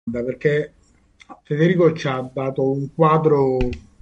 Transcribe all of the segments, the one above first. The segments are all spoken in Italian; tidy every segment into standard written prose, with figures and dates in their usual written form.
perché Federico ci ha dato un quadro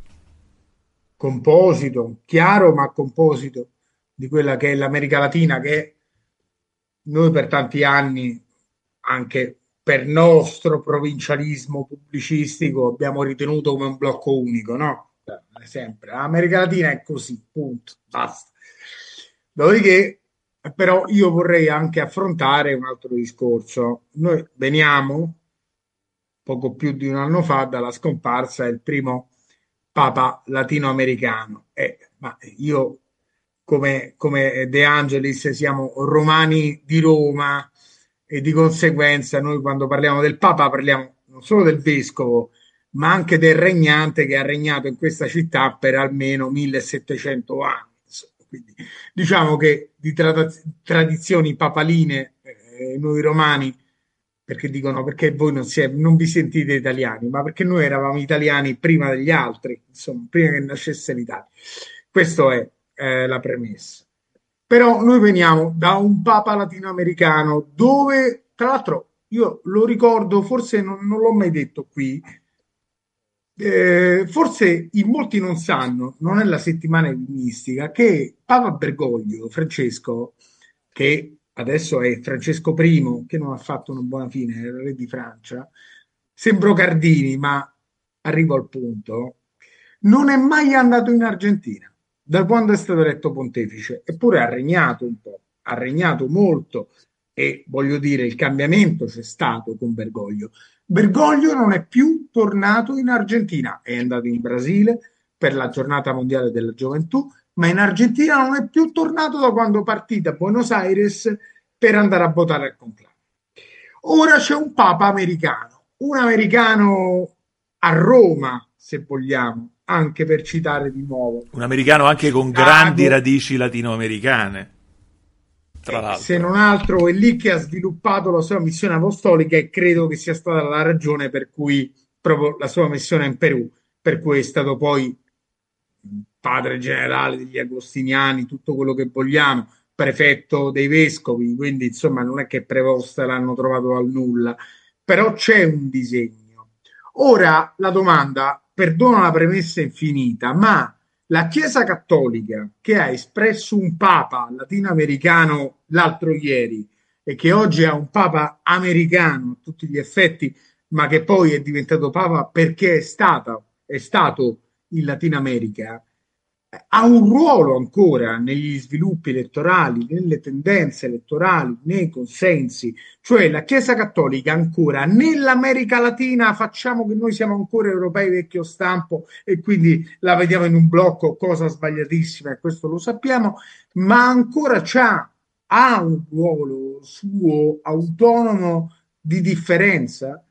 composito, chiaro ma composito, di quella che è l'America Latina, che noi per tanti anni, anche per nostro provincialismo pubblicistico, abbiamo ritenuto come un blocco unico, no? Sempre. L'America Latina è così, punto, basta. Dopodiché, però, io vorrei anche affrontare un altro discorso. Noi veniamo poco più di un anno fa dalla scomparsa del primo Papa latinoamericano. Ma io, come De Angelis, siamo romani di Roma e di conseguenza noi quando parliamo del Papa parliamo non solo del vescovo, ma anche del regnante che ha regnato in questa città per almeno 1700 anni. Quindi, diciamo che di tradizioni papaline noi romani perché dicono perché voi non vi sentite italiani, ma perché noi eravamo italiani prima degli altri, insomma, prima che nascesse l'Italia. Questa è la premessa. Però noi veniamo da un papa latinoamericano dove, tra l'altro, io lo ricordo, forse non l'ho mai detto qui, forse in molti non sanno, non è la settimana enigmistica, che Papa Bergoglio, Francesco, che adesso è Francesco I, che non ha fatto una buona fine, è il re di Francia, sembro Cardini, ma arrivo al punto, non è mai andato in Argentina da quando è stato eletto pontefice, eppure ha regnato un po', ha regnato molto e voglio dire il cambiamento c'è stato con Bergoglio. Bergoglio non è più tornato in Argentina, è andato in Brasile per la giornata mondiale della gioventù, ma in Argentina non è più tornato da quando partì da Buenos Aires per andare a votare al conclave. Ora c'è un americano a Roma, se vogliamo, anche per citare di nuovo Un americano anche con grandi Chicago, radici latinoamericane, tra se l'altro. non altro è lì che ha sviluppato la sua missione apostolica e credo che sia stata la ragione per cui proprio la sua missione in Perù, per cui è stato poi padre generale degli agostiniani, tutto quello che vogliamo, prefetto dei vescovi, quindi insomma non è che preposta l'hanno trovato dal nulla, però c'è un disegno. Ora la domanda, perdono la premessa infinita, ma la Chiesa Cattolica, che ha espresso un Papa latinoamericano l'altro ieri e che oggi ha un Papa americano a tutti gli effetti, ma che poi è diventato Papa perché è stato in Latino America, ha un ruolo ancora negli sviluppi elettorali, nelle tendenze elettorali, nei consensi, cioè la Chiesa Cattolica ancora nell'America Latina facciamo che noi siamo ancora europei vecchio stampo e quindi la vediamo in un blocco, cosa sbagliatissima e questo lo sappiamo, ma ancora ha un ruolo suo autonomo di differenza.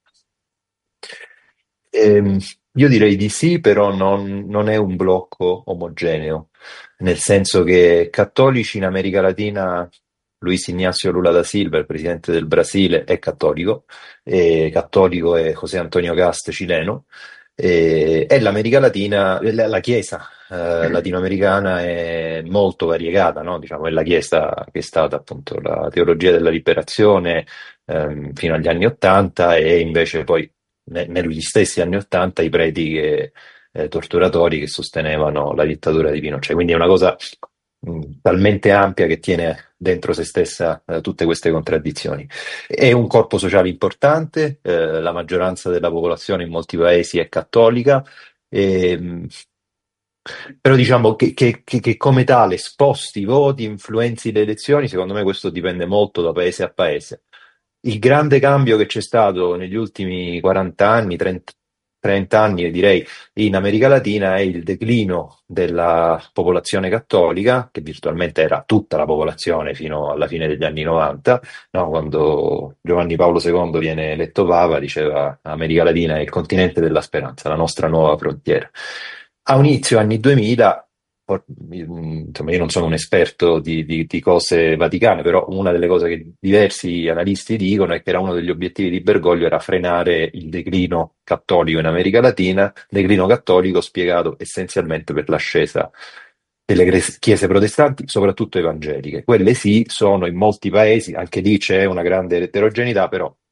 Ehm, io direi di sì, però non è un blocco omogeneo, nel senso che cattolici in America Latina, Luis Ignacio Lula da Silva, il presidente del Brasile, è cattolico, e cattolico è José Antonio Cast, cileno, e l'America Latina, la Chiesa latinoamericana è molto variegata, no? Diciamo, è la Chiesa che è stata appunto la teologia della liberazione fino agli anni Ottanta e invece poi negli stessi anni Ottanta i preti torturatori che sostenevano la dittatura di Pinochet. Quindi è una cosa talmente ampia che tiene dentro se stessa tutte queste contraddizioni. È un corpo sociale importante, la maggioranza della popolazione in molti paesi è cattolica, e, però diciamo che come tale sposti i voti, influenzi le elezioni, secondo me questo dipende molto da paese a paese. Il grande cambio che c'è stato negli ultimi 40 anni, 30 anni, direi, in America Latina è il declino della popolazione cattolica, che virtualmente era tutta la popolazione fino alla fine degli anni 90, no? Quando Giovanni Paolo II viene eletto Papa, diceva America Latina è il continente della speranza, la nostra nuova frontiera. A inizio anni 2000 insomma, io non sono un esperto di cose vaticane, però una delle cose che diversi analisti dicono è che era uno degli obiettivi di Bergoglio era frenare il declino cattolico in America Latina, declino cattolico spiegato essenzialmente per l'ascesa delle chiese protestanti, soprattutto evangeliche. Quelle sì, sono in molti paesi, anche lì c'è una grande eterogeneità, però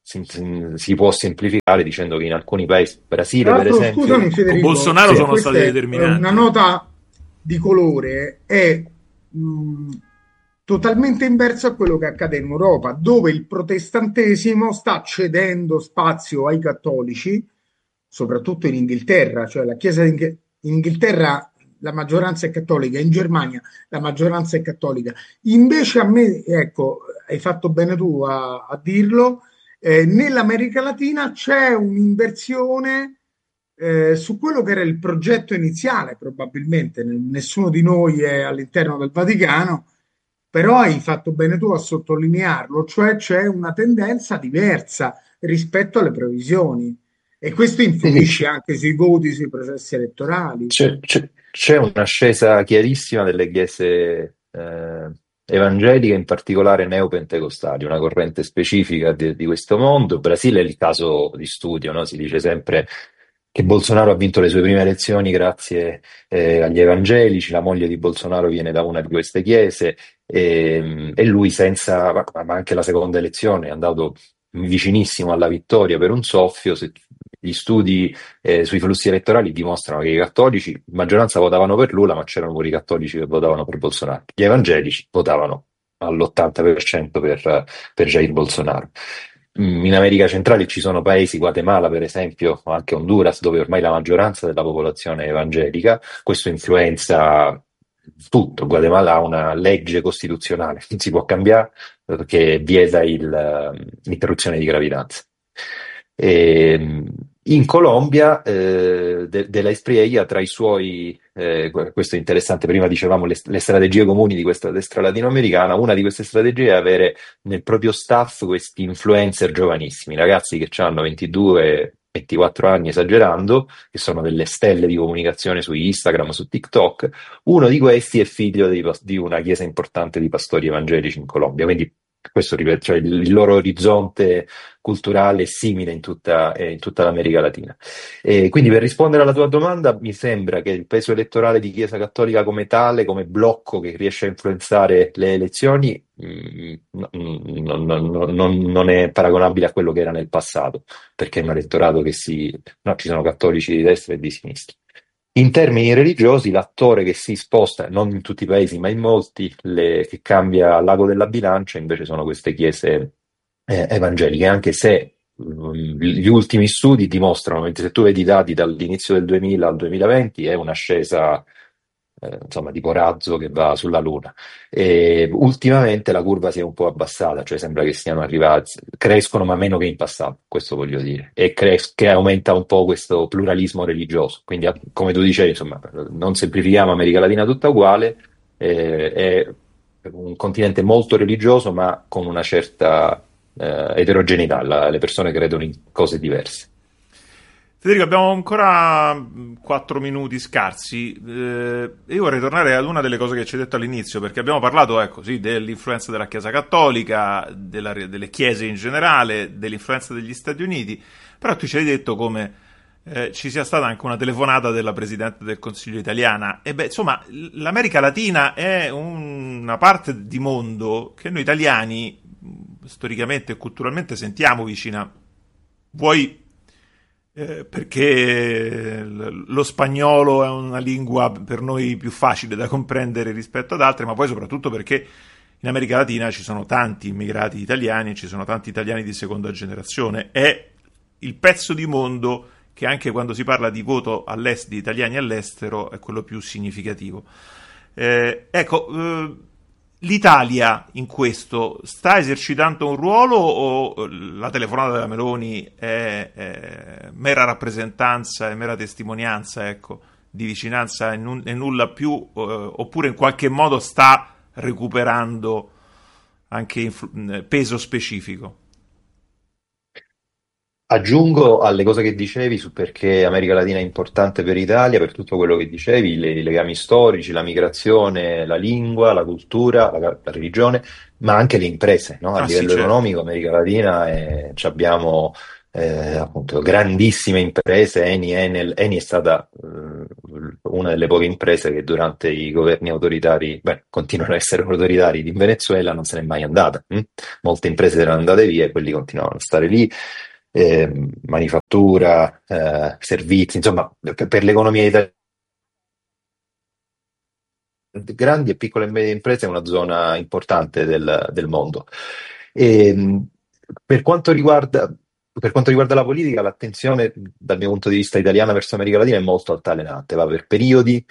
si può semplificare dicendo che in alcuni paesi, Tra Brasile per l'altro, esempio, scusami Con Federico, Bolsonaro sì, sono questa stati è una determinanti. nota di colore, è mh, totalmente inverso a quello che accade in Europa, dove il protestantesimo sta cedendo spazio ai cattolici, soprattutto in Inghilterra, cioè la Chiesa in Inghilterra la maggioranza è cattolica, in Germania la maggioranza è cattolica. Invece a me, ecco, hai fatto bene tu a dirlo, nell'America Latina c'è un'inversione su quello che era il progetto iniziale, probabilmente. Nessuno di noi è all'interno del Vaticano, però hai fatto bene tu a sottolinearlo, cioè c'è una tendenza diversa rispetto alle previsioni e questo sì, sì, influisce anche sui voti, sui processi elettorali. c'è un'ascesa chiarissima delle chiese evangeliche, in particolare neopentecostali, una corrente specifica di questo mondo. Il Brasile è il caso di studio, no? Si dice sempre che Bolsonaro ha vinto le sue prime elezioni grazie agli evangelici, la moglie di Bolsonaro viene da una di queste chiese e lui senza, ma anche la seconda elezione è andato vicinissimo alla vittoria per un soffio. Gli studi sui flussi elettorali dimostrano che i cattolici, in maggioranza votavano per Lula, ma c'erano pure i cattolici che votavano per Bolsonaro. Gli evangelici votavano all'80% per Jair Bolsonaro. In America centrale ci sono paesi, Guatemala per esempio, o anche Honduras, dove ormai la maggioranza della popolazione è evangelica. Questo influenza tutto. Guatemala ha una legge costituzionale, non si può cambiare, che vieta l'interruzione di gravidanza. E, in Colombia, De la Espriella, tra i suoi, questo è interessante, prima dicevamo le strategie comuni di questa destra latinoamericana, una di queste strategie è avere nel proprio staff questi influencer giovanissimi, ragazzi che hanno 22, 24 anni esagerando, che sono delle stelle di comunicazione su Instagram, su TikTok. Uno di questi è figlio di una chiesa importante di pastori evangelici in Colombia, quindi questo ripeto, cioè il loro orizzonte culturale è simile in tutta l'America Latina. E quindi per rispondere alla tua domanda, mi sembra che il peso elettorale di Chiesa Cattolica come tale, come blocco che riesce a influenzare le elezioni, non è paragonabile a quello che era nel passato, perché è un elettorato no, ci sono cattolici di destra e di sinistra. In termini religiosi, l'attore che si sposta, non in tutti i paesi, ma in molti, che cambia l'ago della bilancia, invece sono queste chiese evangeliche, anche se gli ultimi studi dimostrano, mentre se tu vedi i dati dall'inizio del 2000 al 2020, è un'ascesa, insomma, tipo razzo che va sulla Luna. E ultimamente la curva si è un po' abbassata, cioè sembra che siano arrivati, crescono ma meno che in passato, questo voglio dire, e che aumenta un po' questo pluralismo religioso. Quindi, come tu dicevi, insomma, non semplifichiamo America Latina tutta uguale, è un continente molto religioso, ma con una certa eterogeneità, le persone credono in cose diverse. Federico, abbiamo ancora 4 minuti scarsi. Io vorrei tornare ad una delle cose che ci hai detto all'inizio, perché abbiamo parlato, ecco, sì, dell'influenza della Chiesa Cattolica, delle chiese in generale, dell'influenza degli Stati Uniti, però tu ci hai detto come ci sia stata anche una telefonata della Presidente del Consiglio italiana. E beh, insomma, l'America Latina è una parte di mondo che noi italiani, storicamente e culturalmente, sentiamo vicina. Vuoi perché lo spagnolo è una lingua per noi più facile da comprendere rispetto ad altre, ma poi soprattutto perché in America Latina ci sono tanti immigrati italiani e ci sono tanti italiani di seconda generazione. È il pezzo di mondo che anche quando si parla di voto di italiani all'estero è quello più significativo. Ecco, l'Italia in questo sta esercitando un ruolo o la telefonata della Meloni è mera rappresentanza e mera testimonianza, ecco, di vicinanza e nulla più, oppure in qualche modo sta recuperando anche peso specifico? Aggiungo alle cose che dicevi su perché America Latina è importante per l'Italia, per tutto quello che dicevi, i legami storici, la migrazione, la lingua, la cultura, la religione, ma anche le imprese, no? A Ah sì, livello certo. economico, America Latina abbiamo appunto grandissime imprese, Eni, Enel. Eni è stata una delle poche imprese che durante i governi autoritari, continuano a essere autoritari in Venezuela, non se n'è mai andata. Molte imprese erano andate via e quelli continuavano a stare lì. Manifattura, servizi, insomma, per l'economia italiana, grandi e piccole e medie imprese è una zona importante del mondo. E, per quanto riguarda, per quanto riguarda la politica, l'attenzione dal mio punto di vista italiana verso l'America Latina è molto altalenante, va per periodi,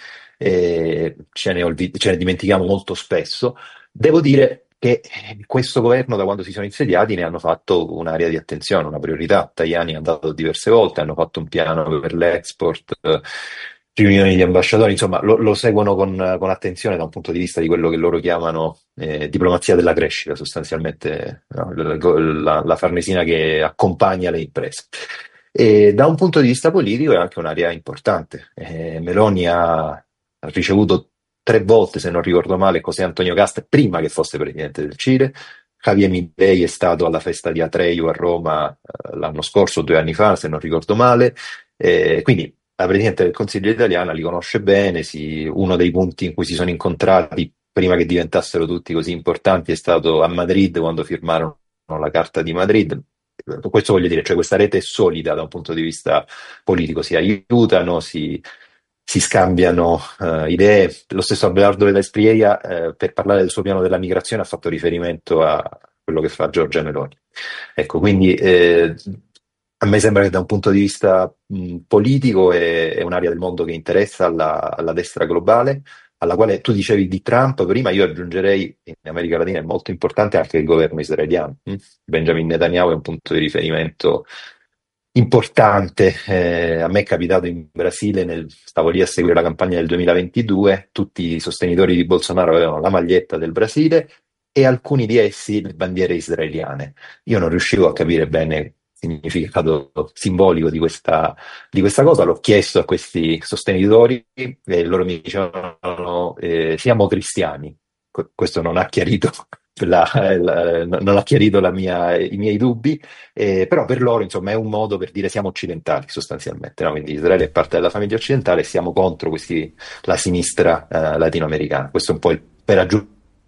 ce ne dimentichiamo molto spesso. Devo dire che questo governo, da quando si sono insediati, ne hanno fatto un'area di attenzione, una priorità. Tajani è andato diverse volte, hanno fatto un piano per l'export, riunioni di ambasciatori, insomma, lo seguono con attenzione da un punto di vista di quello che loro chiamano diplomazia della crescita, sostanzialmente, no? La Farnesina che accompagna le imprese. E da un punto di vista politico è anche un'area importante. Meloni ha ricevuto 3 volte, se non ricordo male, José Antonio Cast prima che fosse presidente del Cile. Javier Milei è stato alla festa di Atreyu a Roma l'anno scorso, 2 anni fa, se non ricordo male. Quindi la Presidente del Consiglio italiana li conosce bene, uno dei punti in cui si sono incontrati prima che diventassero tutti così importanti è stato a Madrid, quando firmarono la Carta di Madrid. Questo voglio dire, cioè questa rete è solida da un punto di vista politico, si aiutano, si scambiano idee. Lo stesso Abelardo Della Espriella, per parlare del suo piano della migrazione, ha fatto riferimento a quello che fa Giorgia Meloni. Ecco, quindi a me sembra che da un punto di vista politico è un'area del mondo che interessa alla destra globale, alla quale tu dicevi di Trump prima, io aggiungerei in America Latina è molto importante anche il governo israeliano. Benjamin Netanyahu è un punto di riferimento importante. A me è capitato in Brasile, stavo lì a seguire la campagna del 2022, tutti i sostenitori di Bolsonaro avevano la maglietta del Brasile e alcuni di essi le bandiere israeliane. Io non riuscivo a capire bene il significato simbolico di questa cosa, l'ho chiesto a questi sostenitori e loro mi dicevano siamo cristiani. Questo non ha chiarito non ha chiarito i miei dubbi, però per loro insomma è un modo per dire siamo occidentali sostanzialmente, no? Quindi Israele è parte della famiglia occidentale e siamo contro la sinistra latinoamericana. Questo è un po' per aggiungere.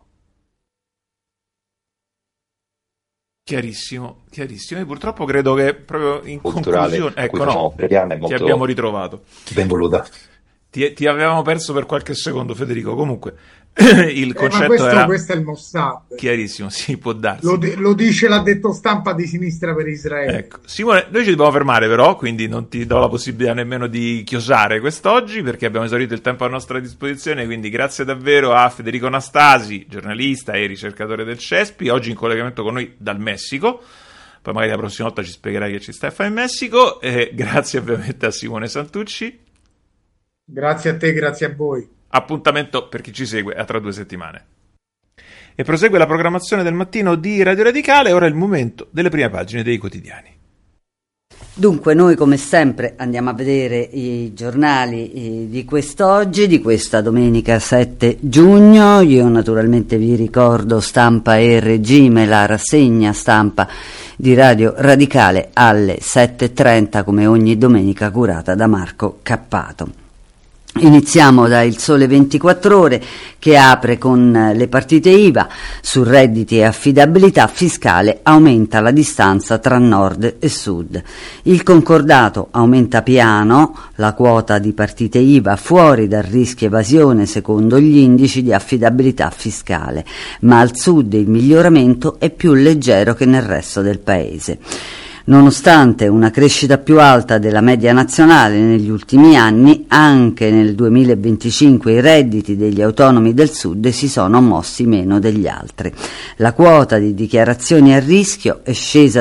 Chiarissimo, chiarissimo. Io purtroppo credo che proprio in Culturale conclusione, a cui ecco, facciamo è ti molto abbiamo ritrovato. ben voluta. Ti avevamo perso per qualche secondo, Federico. Comunque, il Ma concetto era questo è il Mossad. chiarissimo, sì, può darsi. Lo dice l'addetto stampa di Sinistra per Israele. Ecco. Simone, noi ci dobbiamo fermare però, quindi non ti do la possibilità nemmeno di chiosare quest'oggi perché abbiamo esaurito il tempo a nostra disposizione, quindi grazie davvero a Federico Nastasi, giornalista e ricercatore del CESPI, oggi in collegamento con noi dal Messico. Poi magari la prossima volta ci spiegherai che ci stai a fare in Messico. E grazie ovviamente a Simone Santucci. Grazie a te, grazie a voi. Appuntamento per chi ci segue a tra 2 settimane. E prosegue la programmazione del mattino di Radio Radicale. Ora è il momento delle prime pagine dei quotidiani. Dunque noi come sempre andiamo a vedere i giornali di quest'oggi, di questa domenica 7 giugno. Io naturalmente vi ricordo Stampa e Regime, la rassegna stampa di Radio Radicale alle 7:30 come ogni domenica, curata da Marco Cappato. Iniziamo da Il Sole 24 Ore che apre con le partite IVA. Su redditi e affidabilità fiscale aumenta la distanza tra nord e sud. Il concordato aumenta piano la quota di partite IVA fuori dal rischio evasione secondo gli indici di affidabilità fiscale, ma al sud il miglioramento è più leggero che nel resto del paese. Nonostante una crescita più alta della media nazionale negli ultimi anni, anche nel 2025 i redditi degli autonomi del Sud si sono mossi meno degli altri. La quota di dichiarazioni a rischio è scesa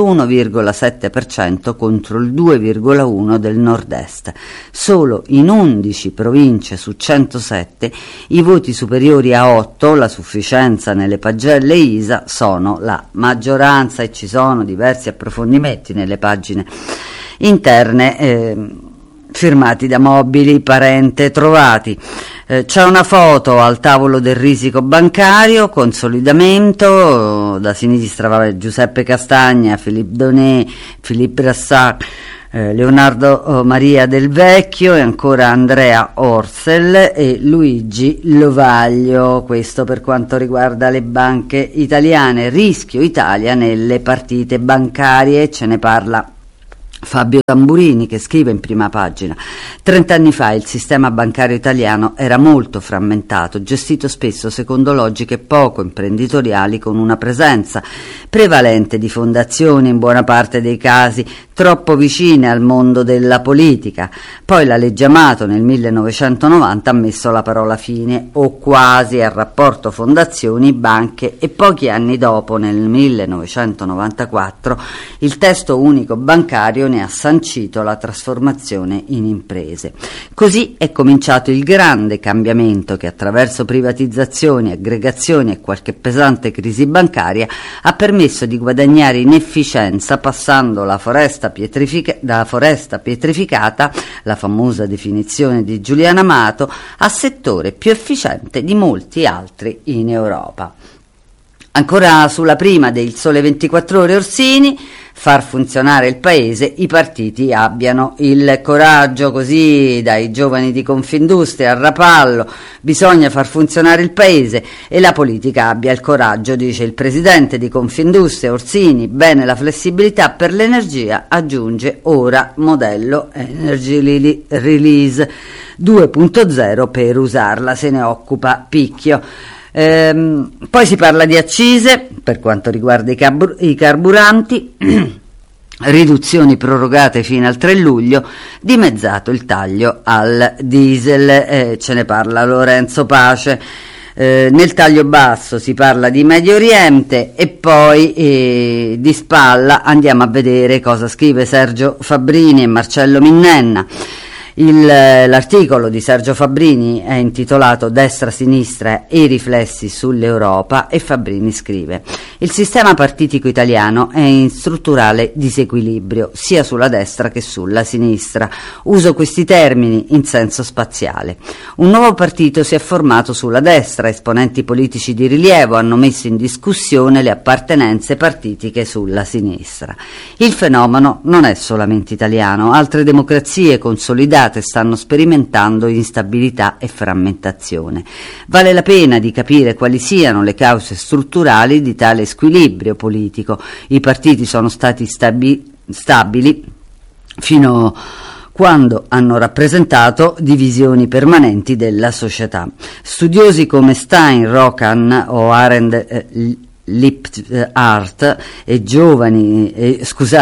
dell'1,7% contro il 2,1% del Nord-Est. Solo in 11 province su 107 i voti superiori a 8, la sufficienza nelle pagelle ISA, sono la maggioranza e ci sono diversi approfondimenti nelle pagine interne firmati da Mobili, Parente, Trovati. C'è una foto al tavolo del risico bancario, consolidamento, da sinistra Giuseppe Castagna, Philippe Donet, Philippe Brassac, Leonardo Maria Del Vecchio e ancora Andrea Orsel e Luigi Lovaglio. Questo per quanto riguarda le banche italiane. Rischio Italia nelle partite bancarie, ce ne parla Fabio Tamburini, che scrive in prima pagina: 30 anni fa il sistema bancario italiano era molto frammentato, gestito spesso secondo logiche poco imprenditoriali, con una presenza prevalente di fondazioni, in buona parte dei casi troppo vicine al mondo della politica. Poi la legge Amato nel 1990 ha messo la parola fine, o quasi, al rapporto fondazioni-banche, e pochi anni dopo, nel 1994, il testo unico bancario ne ha sancito la trasformazione in imprese. Così è cominciato il grande cambiamento che, attraverso privatizzazioni, aggregazioni e qualche pesante crisi bancaria, ha permesso di guadagnare in efficienza, passando la foresta pietrificata, la famosa definizione di Giuliano Amato, a settore più efficiente di molti altri in Europa. Ancora sulla prima del Sole 24 Ore Orsini: far funzionare il paese, i partiti abbiano il coraggio. Così dai giovani di Confindustria a Rapallo: bisogna far funzionare il paese e la politica abbia il coraggio, dice il presidente di Confindustria Orsini. Bene la flessibilità per l'energia, aggiunge, ora modello Energy Release 2.0 per usarla, se ne occupa Picchio. Poi si parla di accise per quanto riguarda i carburanti, riduzioni prorogate fino al 3 luglio, dimezzato il taglio al diesel, ce ne parla Lorenzo Pace. Nel taglio basso si parla di Medio Oriente e poi di spalla andiamo a vedere cosa scrive Sergio Fabbrini e Marcello Minnenna. L'articolo di Sergio Fabbrini è intitolato Destra-sinistra e i riflessi sull'Europa e Fabbrini scrive: il sistema partitico italiano è in strutturale disequilibrio sia sulla destra che sulla sinistra. Uso questi termini in senso spaziale. Un nuovo partito si è formato sulla destra, esponenti politici di rilievo hanno messo in discussione le appartenenze partitiche sulla sinistra. Il fenomeno non è solamente italiano, altre democrazie consolidate stanno sperimentando instabilità e frammentazione. Vale la pena di capire quali siano le cause strutturali di tale squilibrio politico. I partiti sono stati stabili fino quando hanno rappresentato divisioni permanenti della società. Studiosi come Stein, Rocan o Arendt Lipphardt e Giovanni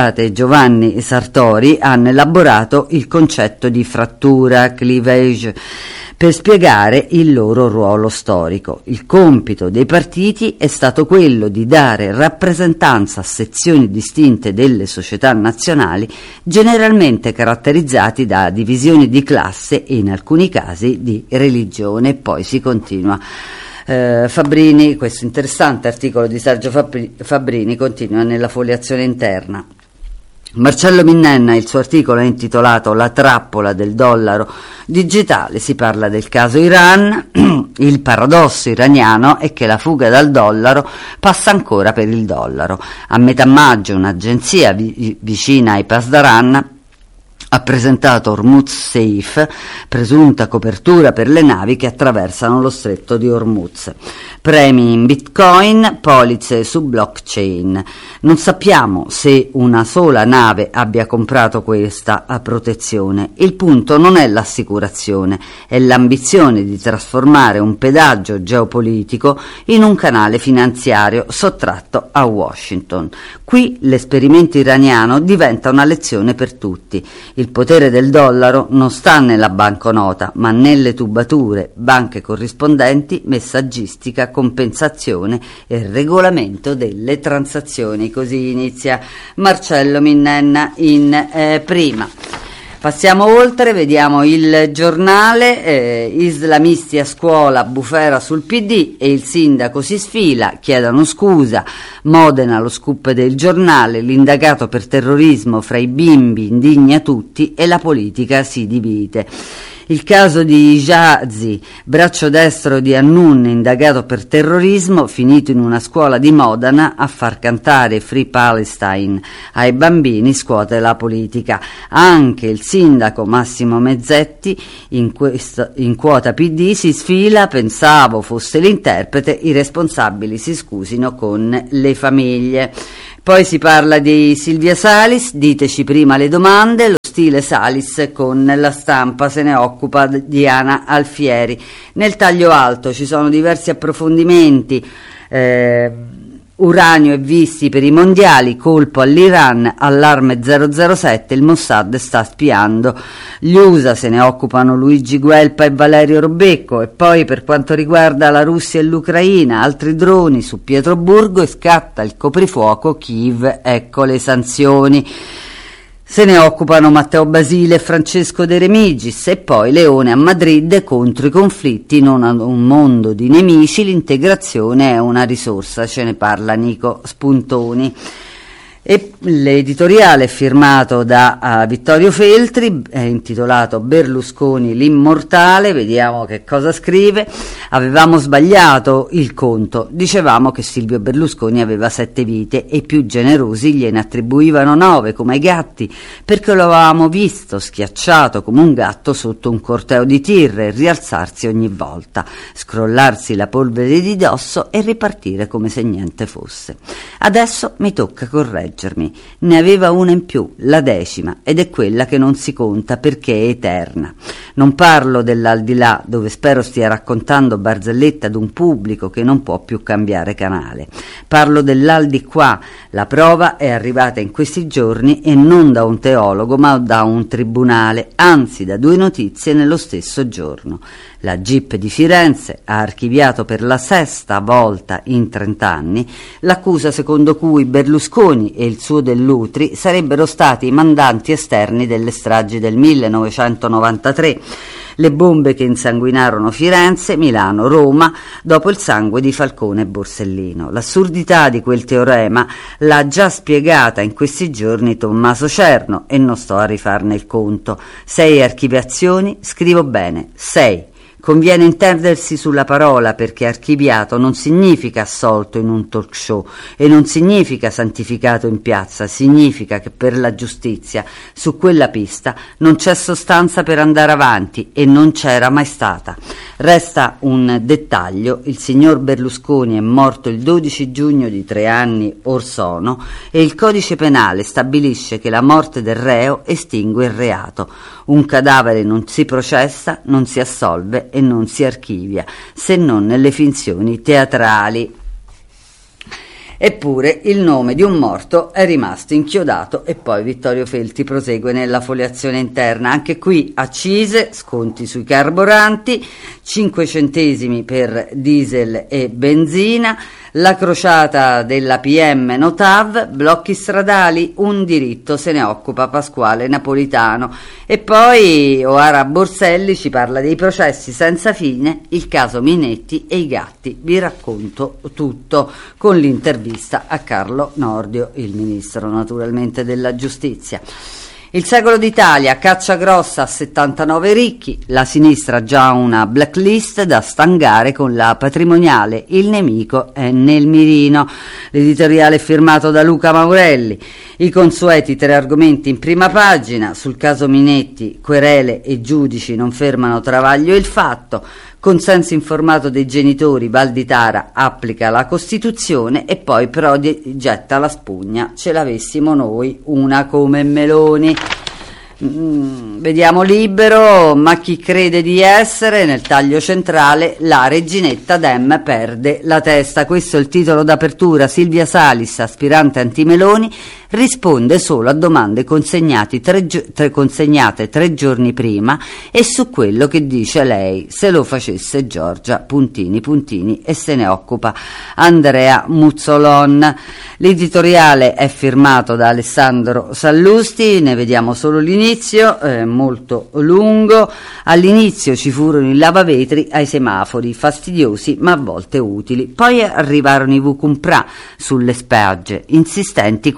Sartori hanno elaborato il concetto di frattura, cleavage, per spiegare il loro ruolo storico. Il compito dei partiti è stato quello di dare rappresentanza a sezioni distinte delle società nazionali, generalmente caratterizzati da divisioni di classe e in alcuni casi di religione. E poi si continua. Fabbrini, questo interessante articolo di Sergio Fabbrini continua nella foliazione interna. Marcello Minnenna, il suo articolo è intitolato La trappola del dollaro digitale, si parla del caso Iran. Il paradosso iraniano è che la fuga dal dollaro passa ancora per il dollaro. A metà maggio un'agenzia vicina ai Pasdaran ha presentato Hormuz Safe, presunta copertura per le navi che attraversano lo stretto di Hormuz. Premi in bitcoin, polizze su blockchain. Non sappiamo se una sola nave abbia comprato questa protezione. Il punto non è l'assicurazione, è l'ambizione di trasformare un pedaggio geopolitico in un canale finanziario sottratto a Washington. Qui l'esperimento iraniano diventa una lezione per tutti. Il potere del dollaro non sta nella banconota, ma nelle tubature, banche corrispondenti, messaggistica, compensazione e regolamento delle transazioni. Così inizia Marcello Minnenna in prima. Passiamo oltre, vediamo il giornale, islamisti a scuola, bufera sul PD e il sindaco si sfila, chiedono scusa. Modena, lo scoop del giornale, l'indagato per terrorismo fra i bimbi indigna tutti e la politica si divide. Il caso di Jazi, braccio destro di Annun, indagato per terrorismo, finito in una scuola di Modena a far cantare Free Palestine ai bambini, scuote la politica. Anche il sindaco Massimo Mezzetti in quota PD si sfila, pensavo fosse l'interprete, i responsabili si scusino con le famiglie. Poi si parla di Silvia Salis, diteci prima le domande, lo stile Salis con La Stampa, se ne occupa Diana Alfieri. Nel taglio alto ci sono diversi approfondimenti, uranio e visti per i mondiali, colpo all'Iran, allarme 007, il Mossad sta spiando gli USA, se ne occupano Luigi Guelpa e Valerio Robecco. E poi per quanto riguarda la Russia e l'Ucraina, altri droni su Pietroburgo e scatta il coprifuoco, Kiev, ecco le sanzioni. Se ne occupano Matteo Basile e Francesco De Remigis. E poi Leone a Madrid, contro i conflitti, non un mondo di nemici, l'integrazione è una risorsa, ce ne parla Nico Spuntoni. E l'editoriale è firmato da Vittorio Feltri, è intitolato Berlusconi l'immortale. Vediamo che cosa scrive. Avevamo sbagliato il conto, dicevamo che Silvio Berlusconi aveva 7 vite e i più generosi gliene attribuivano 9 come ai gatti, perché lo avevamo visto schiacciato come un gatto sotto un corteo di tir e rialzarsi ogni volta, scrollarsi la polvere di dosso e ripartire come se niente fosse. Adesso mi tocca correggere. Ne aveva una in più, la 10ª, ed è quella che non si conta perché è eterna. Non parlo dell'aldilà, dove spero stia raccontando barzellette ad un pubblico che non può più cambiare canale. Parlo dell'aldiquà. La prova è arrivata in questi giorni e non da un teologo ma da un tribunale, anzi da 2 notizie nello stesso giorno. La GIP di Firenze ha archiviato per la 6ª volta in 30 anni l'accusa secondo cui Berlusconi e il suo Dell'Utri sarebbero stati i mandanti esterni delle stragi del 1993, le bombe che insanguinarono Firenze, Milano, Roma, dopo il sangue di Falcone e Borsellino. L'assurdità di quel teorema l'ha già spiegata in questi giorni Tommaso Cerno e non sto a rifarne il conto. 6 archiviazioni, scrivo bene, 6. Conviene intendersi sulla parola, perché archiviato non significa assolto in un talk show e non significa santificato in piazza, significa che per la giustizia su quella pista non c'è sostanza per andare avanti e non c'era mai stata. Resta un dettaglio: il signor Berlusconi è morto il 12 giugno di 3 anni or sono e il codice penale stabilisce che la morte del reo estingue il reato. Un cadavere non si processa, non si assolve e non si archivia, se non nelle finzioni teatrali. Eppure il nome di un morto è rimasto inchiodato. E poi Vittorio Feltri prosegue nella foliazione interna. Anche qui accise, sconti sui carburanti, 5 centesimi per diesel e benzina, la crociata della PM Notav, blocchi stradali, un diritto, se ne occupa Pasquale Napolitano. E poi Oara Borselli ci parla dei processi senza fine, il caso Minetti e i gatti. Vi racconto tutto con l'intervista a Carlo Nordio, il ministro naturalmente della giustizia. Il Secolo d'Italia, caccia grossa a 79 ricchi, la sinistra già una blacklist da stangare con la patrimoniale, il nemico è nel mirino. L'editoriale è firmato da Luca Maurelli. I consueti 3 argomenti in prima pagina. Sul caso Minetti, querele e giudici non fermano Travaglio e il Fatto. Consenso informato dei genitori, Valditara applica la Costituzione. E poi Prodi getta la spugna, ce l'avessimo noi una come Meloni. Vediamo Libero, ma chi crede di essere, nel taglio centrale, la reginetta Dem perde la testa. Questo è il titolo d'apertura. Silvia Salis, aspirante anti-Meloni, risponde solo a domande consegnate 3 giorni prima e su quello che dice lei se lo facesse Giorgia, puntini puntini, e se ne occupa Andrea Muzzolon. L'editoriale è firmato da Alessandro Sallusti, ne vediamo solo l'inizio, molto lungo. All'inizio ci furono i lavavetri ai semafori, fastidiosi ma a volte utili. Poi arrivarono i Vucumpra sulle spiagge, insistenti quanto il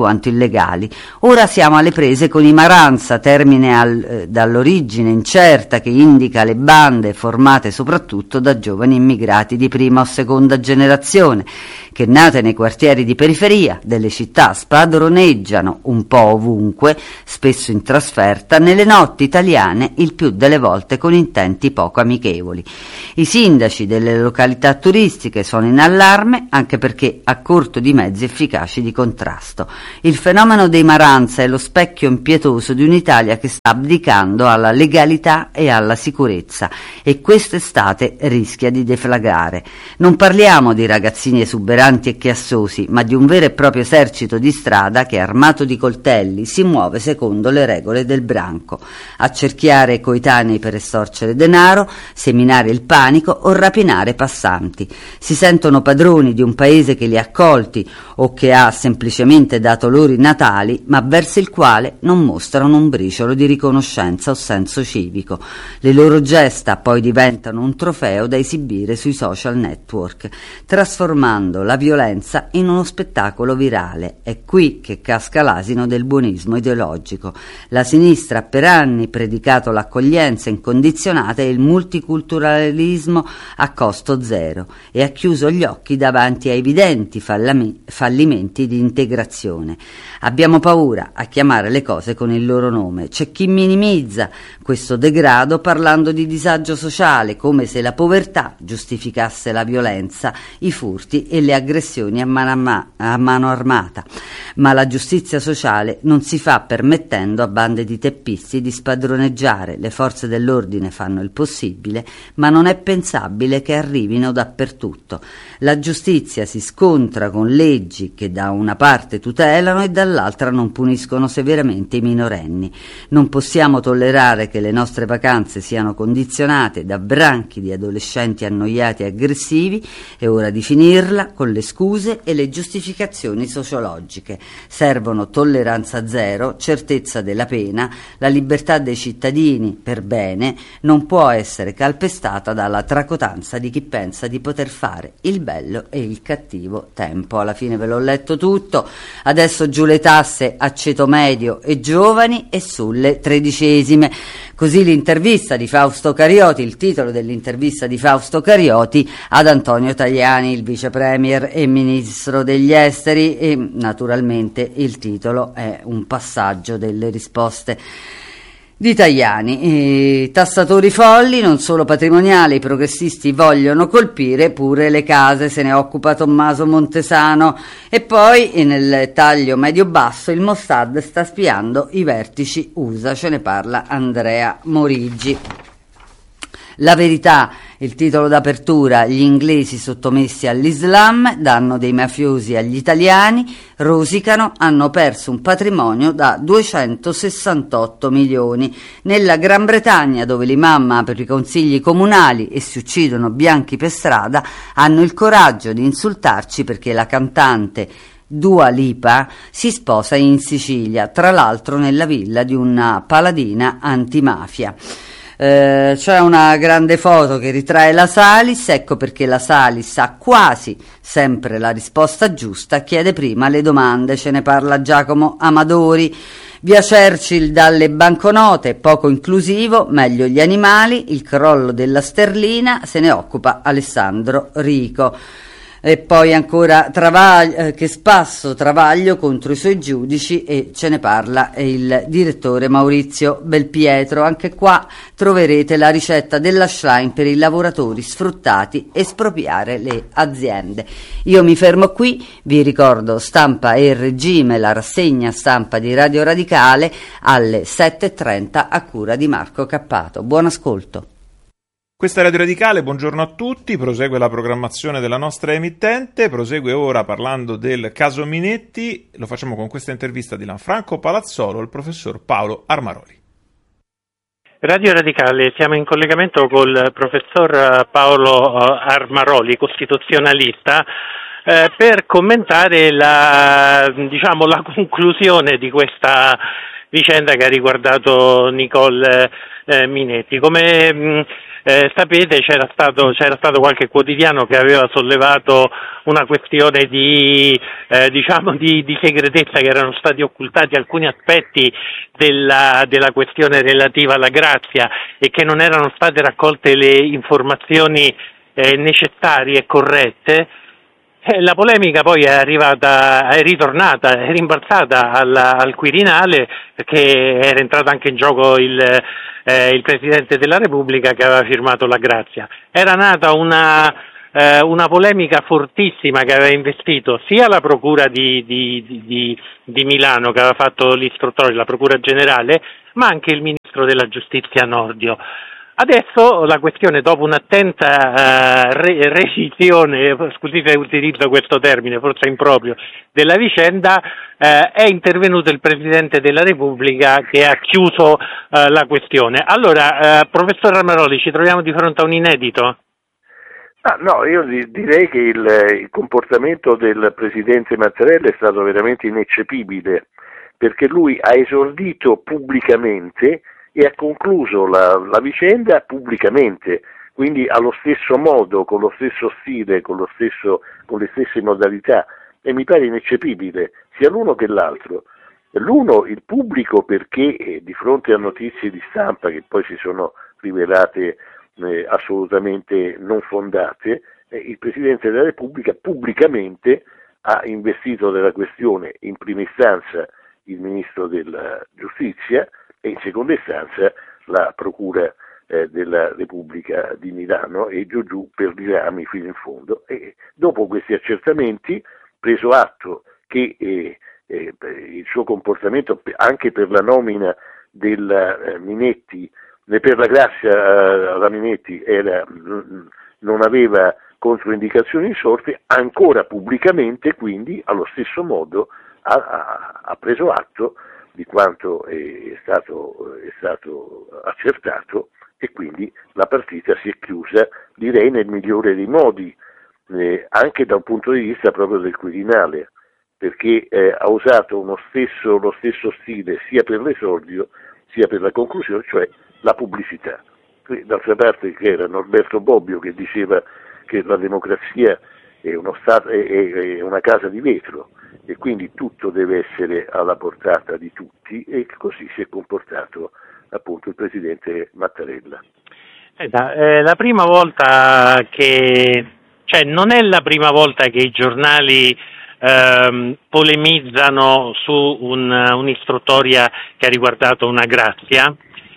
illegali. Ora siamo alle prese con i Maranza, termine dall'origine incerta che indica le bande formate soprattutto da giovani immigrati di prima o seconda generazione, che nate nei quartieri di periferia delle città spadroneggiano un po' ovunque, spesso in trasferta, nelle notti italiane, il più delle volte con intenti poco amichevoli. I sindaci delle località turistiche sono in allarme anche perché a corto di mezzi efficaci di contrasto. Il fenomeno dei Maranza è lo specchio impietoso di un'Italia che sta abdicando alla legalità e alla sicurezza e quest'estate rischia di deflagrare. Non parliamo di ragazzini esuberanti e chiassosi, ma di un vero e proprio esercito di strada che, armato di coltelli, si muove secondo le regole del branco, accerchiare coetanei per estorcere denaro, seminare il panico o rapinare passanti. Si sentono padroni di un paese che li ha accolti o che ha semplicemente dato loro i natali, ma verso il quale non mostrano un briciolo di riconoscenza o senso civico. Le loro gesta poi diventano un trofeo da esibire sui social network, trasformando la violenza in uno spettacolo virale. È qui che casca l'asino del buonismo ideologico. La sinistra ha per anni predicato l'accoglienza incondizionata e il multiculturalismo a costo zero e ha chiuso gli occhi davanti a evidenti fallimenti di integrazione. Abbiamo paura a chiamare le cose con il loro nome. C'è chi minimizza questo degrado parlando di disagio sociale, come se la povertà giustificasse la violenza, i furti e le aggressioni a mano armata. Ma la giustizia sociale non si fa permettendo a bande di teppisti di spadroneggiare. Le forze dell'ordine fanno il possibile, ma non è pensabile che arrivino dappertutto. La giustizia si scontra con leggi che da una parte tutelano e dall'altra non puniscono severamente i minorenni. Non possiamo tollerare che le nostre vacanze siano condizionate da branchi di adolescenti annoiati e aggressivi. È ora di finirla con le scuse e le giustificazioni sociologiche. Servono tolleranza zero, certezza della pena. La libertà dei cittadini, per bene, non può essere calpestata dalla tracotanza di chi pensa di poter fare il bello e il cattivo tempo. Alla fine ve l'ho letto tutto. Adesso giù le tasse a ceto medio e giovani e sulle tredicesime. Così l'intervista di Fausto Carioti, il titolo dell'intervista di Fausto Carioti ad Antonio Tajani, il vice premier e ministro degli esteri, e naturalmente il titolo è un passaggio delle risposte di Tajani. Tassatori folli, non solo patrimoniali, i progressisti vogliono colpire pure le case, se ne occupa Tommaso Montesano. E poi nel taglio medio-basso il Mossad sta spiando i vertici USA, ce ne parla Andrea Morigi. La verità, il titolo d'apertura: gli inglesi sottomessi all'Islam, danno dei mafiosi agli italiani, rosicano, hanno perso un patrimonio da 268 milioni. Nella Gran Bretagna, dove l'imam apre i consigli comunali e si uccidono bianchi per strada, hanno il coraggio di insultarci perché la cantante Dua Lipa si sposa in Sicilia, tra l'altro nella villa di una paladina antimafia. C'è una grande foto che ritrae la Salis, ecco perché la Salis ha quasi sempre la risposta giusta, chiede prima le domande, ce ne parla Giacomo Amadori. Via Churchill dalle banconote, poco inclusivo, meglio gli animali, il crollo della sterlina, se ne occupa Alessandro Rico. E poi ancora che spasso Travaglio contro i suoi giudici, e ce ne parla il direttore Maurizio Belpietro. Anche qua troverete la ricetta della Schlein per i lavoratori sfruttati: espropriare le aziende. Io mi fermo qui, vi ricordo Stampa e Regime, la rassegna stampa di Radio Radicale alle 7:30 a cura di Marco Cappato. Buon ascolto. Questa è Radio Radicale, buongiorno a tutti, prosegue la programmazione della nostra emittente, prosegue ora parlando del caso Minetti, lo facciamo con questa intervista di Lanfranco Palazzolo al professor Paolo Armaroli. Radio Radicale, siamo in collegamento col professor Paolo Armaroli, costituzionalista, per commentare la conclusione di questa vicenda che ha riguardato Nicole Minetti. Come sapete c'era stato qualche quotidiano che aveva sollevato una questione di segretezza, che erano stati occultati alcuni aspetti della questione relativa alla grazia e che non erano state raccolte le informazioni necessarie e corrette. La polemica poi è rimbalzata al Quirinale, perché era entrato anche in gioco il Presidente della Repubblica che aveva firmato la grazia. Era nata una polemica fortissima che aveva investito sia la Procura di Milano, che aveva fatto l'istruttoria, la Procura Generale, ma anche il Ministro della Giustizia Nordio. Adesso la questione, dopo un'attenta revisione, scusate se utilizzo questo termine, forse improprio, della vicenda, è intervenuto il Presidente della Repubblica che ha chiuso la questione. Allora, professor Armaroli, ci troviamo di fronte a un inedito? No, io direi che il comportamento del Presidente Mattarella è stato veramente ineccepibile, perché lui ha esordito pubblicamente e ha concluso la vicenda pubblicamente, quindi allo stesso modo, con lo stesso stile, con le stesse modalità, e mi pare ineccepibile sia l'uno che l'altro. L'uno, il pubblico, perché di fronte a notizie di stampa che poi si sono rivelate assolutamente non fondate, il Presidente della Repubblica pubblicamente ha investito della questione in prima istanza il Ministro della Giustizia e in seconda istanza la Procura della Repubblica di Milano, e giù per i rami fino in fondo. E dopo questi accertamenti, preso atto che il suo comportamento anche per la nomina del Minetti, per la grazia alla Minetti, non aveva controindicazioni insorte, ancora pubblicamente quindi allo stesso modo ha preso atto di quanto è stato accertato, e quindi la partita si è chiusa, direi, nel migliore dei modi, anche da un punto di vista proprio del Quirinale, perché ha usato lo stesso stile sia per l'esordio sia per la conclusione, cioè la pubblicità. D'altra parte c'era Norberto Bobbio che diceva che la democrazia è una casa di vetro, e quindi tutto deve essere alla portata di tutti, e così si è comportato appunto il Presidente Mattarella. La prima volta non è la prima volta che i giornali polemizzano su un'istruttoria che ha riguardato una grazia.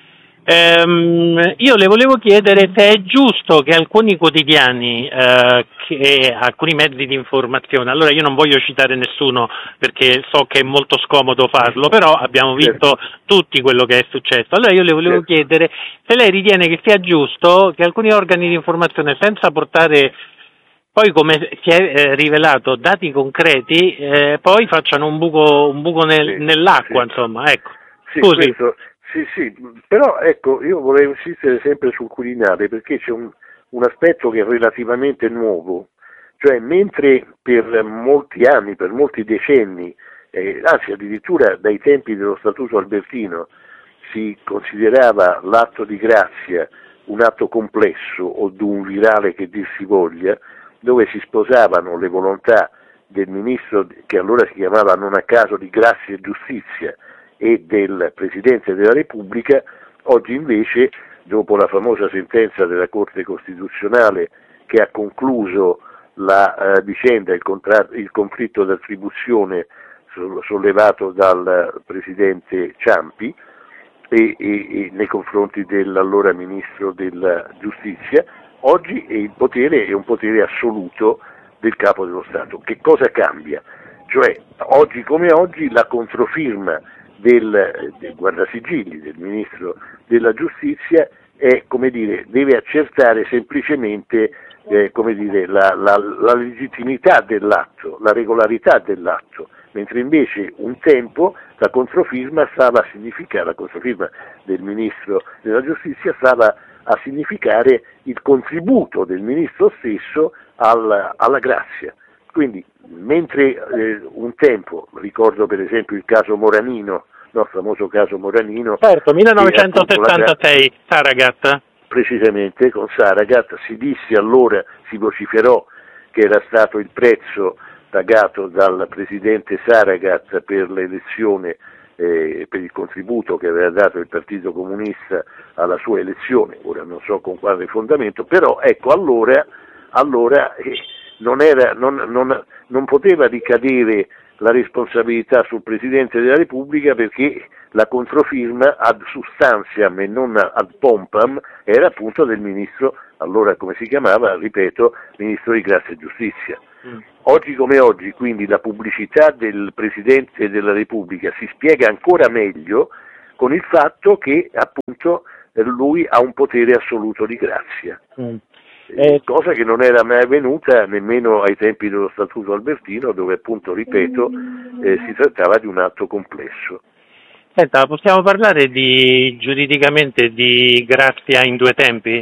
Io le volevo chiedere se è giusto che alcuni quotidiani, alcuni mezzi di informazione, allora io non voglio citare nessuno perché so che è molto scomodo farlo, però abbiamo visto tutti quello che è successo. Allora io le volevo chiedere se lei ritiene che sia giusto che alcuni organi di informazione, senza portare poi, come si è rivelato, dati concreti, poi facciano un buco nell'acqua, insomma, ecco. Scusi. Sì, però ecco, io vorrei insistere sempre sul Quirinale, perché c'è un aspetto che è relativamente nuovo, cioè mentre per molti anni, per molti decenni, anzi addirittura dai tempi dello Statuto Albertino, si considerava l'atto di grazia un atto complesso o duumvirale che dir si voglia, dove si sposavano le volontà del ministro, che allora si chiamava non a caso di Grazia e Giustizia, e del Presidente della Repubblica. Oggi invece, dopo la famosa sentenza della Corte Costituzionale che ha concluso la vicenda, il conflitto d'attribuzione sollevato dal Presidente Ciampi e nei confronti dell'allora Ministro della Giustizia, oggi il potere è un potere assoluto del Capo dello Stato. Che cosa cambia? Cioè, oggi come oggi, la controfirma del Guardasigilli, del Ministro della Giustizia, è, deve accertare semplicemente la legittimità dell'atto, la regolarità dell'atto, mentre invece un tempo la controfirma del Ministro della Giustizia stava a significare il contributo del Ministro stesso alla grazia. Quindi, mentre un tempo, ricordo per esempio il caso Moranino, il famoso caso Moranino. Certo, 1976, Saragat. precisamente con Saragat. Si disse allora, si vociferò che era stato il prezzo pagato dal presidente Saragat per l'elezione, per il contributo che aveva dato il Partito Comunista alla sua elezione, ora non so con quale fondamento, però ecco allora non poteva ricadere la responsabilità sul Presidente della Repubblica, perché la controfirma ad substantiam e non ad pompam era appunto del ministro, allora come si chiamava, ripeto, ministro di Grazia e Giustizia. Oggi come oggi, quindi, la pubblicità del Presidente della Repubblica si spiega ancora meglio con il fatto che appunto lui ha un potere assoluto di grazia. Cosa che non era mai avvenuta nemmeno ai tempi dello Statuto Albertino, dove appunto, ripeto, si trattava di un atto complesso. Senta, possiamo parlare giuridicamente di grazia in due tempi?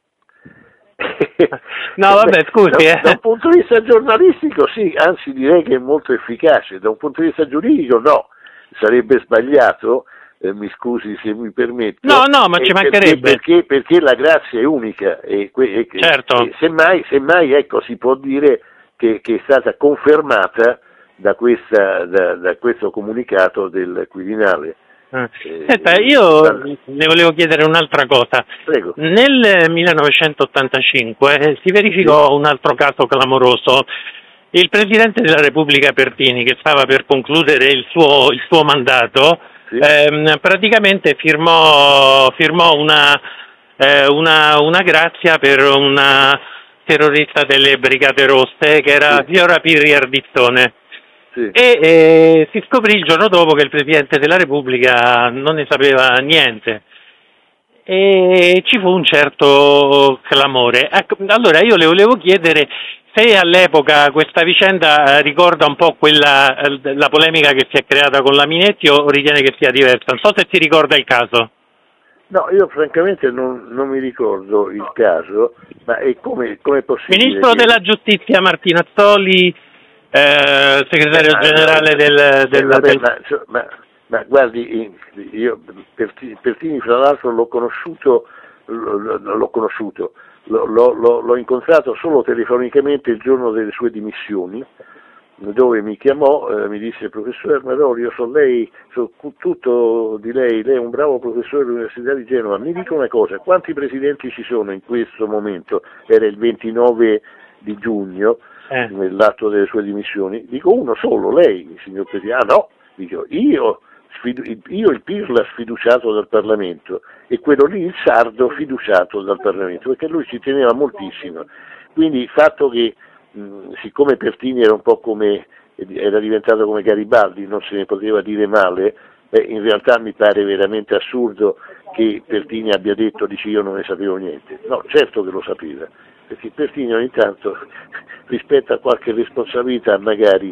No, vabbè, scusi. Da un punto di vista giornalistico sì, anzi direi che è molto efficace, da un punto di vista giuridico no, sarebbe sbagliato, mi scusi se mi permetto. No, ma ci mancherebbe. Perché la grazia è unica certo. E semmai ecco, si può dire che è stata confermata da questo comunicato del Quirinale. Senta, io le volevo chiedere un'altra cosa. Prego. Nel 1985 si verificò un altro caso clamoroso. Il Presidente della Repubblica Pertini, che stava per concludere il suo mandato, sì, praticamente firmò una grazia per una terrorista delle Brigate Rosse che era Fiora Pirri Ardizzone. Sì. E si scoprì il giorno dopo che il Presidente della Repubblica non ne sapeva niente e ci fu un certo clamore. Allora io le volevo chiedere se all'epoca questa vicenda ricorda un po' la polemica che si è creata con la Minetti o ritiene che sia diversa. Non so se si ricorda il caso. No, io francamente non mi ricordo il caso, ma è come possibile? Ministro della Giustizia Martinazzoli, segretario generale ma guardi, io Pertini fra l'altro l'ho incontrato solo telefonicamente il giorno delle sue dimissioni, dove mi chiamò, mi disse: professore Armaroli, io so tutto di lei è un bravo professore dell'Università di Genova, mi dica una cosa, quanti presidenti ci sono in questo momento? Era il 29 di giugno, nell'atto delle sue dimissioni. Dico: uno solo, lei, signor Presidente. Ah no, dico, io il Pirla sfiduciato dal Parlamento e quello lì il sardo fiduciato dal Parlamento, perché lui ci teneva moltissimo. Quindi il fatto che siccome Pertini era diventato come Garibaldi, non se ne poteva dire male, in realtà mi pare veramente assurdo che Pertini abbia detto: dice, io non ne sapevo niente. No, certo che lo sapeva, perché Pertini ogni tanto rispetto a qualche responsabilità magari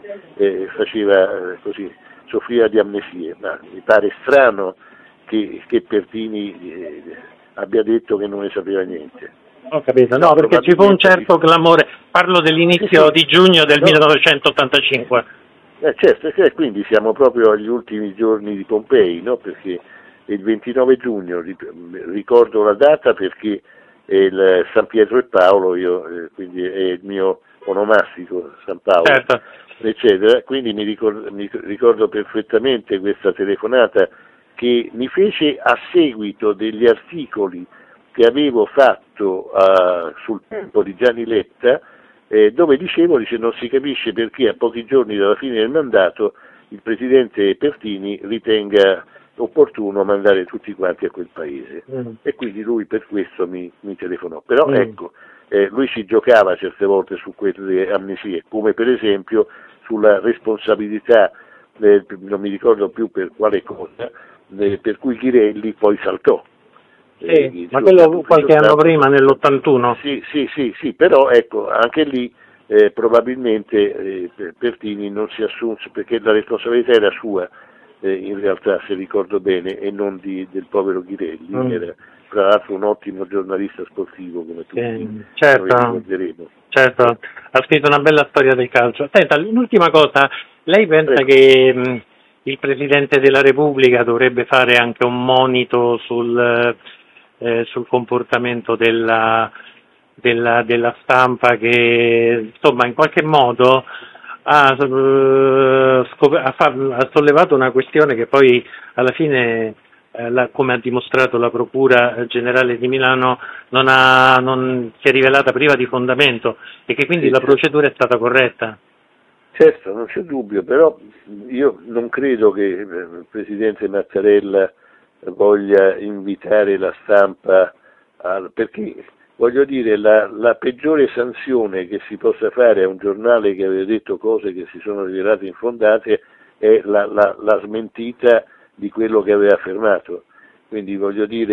soffriva di amnesie, ma mi pare strano che Pertini abbia detto che non ne sapeva niente. Ho capito, no, perché ci fu un certo clamore, parlo dell'inizio di giugno del 1985. Certo, quindi siamo proprio agli ultimi giorni di Pompei, no? Perché il 29 giugno, ricordo la data perché è il San Pietro e Paolo, quindi è il mio onomastico San Paolo, certo, eccetera. Quindi mi ricordo perfettamente questa telefonata che mi fece a seguito degli articoli che avevo fatto sul tempo di Gianni Letta, dove dice non si capisce perché a pochi giorni dalla fine del mandato il Presidente Pertini ritenga opportuno mandare tutti quanti a quel paese. E quindi lui per questo mi telefonò. Però ecco, lui si giocava certe volte su quelle amnesie, come per esempio sulla responsabilità, non mi ricordo più per quale cosa, per cui Ghirelli poi saltò. Ma quello qualche anno prima, nell'81. Sì, però ecco, anche lì probabilmente Pertini non si assunse, perché la responsabilità era sua, in realtà, se ricordo bene, e non del povero Ghirelli, che era tra l'altro un ottimo giornalista sportivo, come tutti ricorderemo. Certo, ha scritto una bella storia del calcio. Senta, l'ultima cosa, lei pensa che il Presidente della Repubblica dovrebbe fare anche un monito sul comportamento della stampa che insomma in qualche modo ha sollevato una questione che poi alla fine, come ha dimostrato la Procura Generale di Milano, non si è rivelata priva di fondamento e che quindi la procedura è stata corretta. Certo, non c'è dubbio, però io non credo che il Presidente Mattarella voglia invitare la stampa, perché voglio dire, la peggiore sanzione che si possa fare a un giornale che aveva detto cose che si sono rivelate infondate è la smentita di quello che aveva affermato. Quindi voglio dire,